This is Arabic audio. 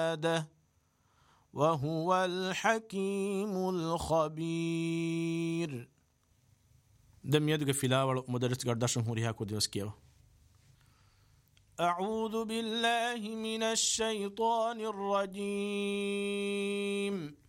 عباده وهو الحكيم الخبير. دم يدق في لا مدرس قرداشن هوريها كوديوس كيو. أعوذ بالله من الشيطان الرجيم.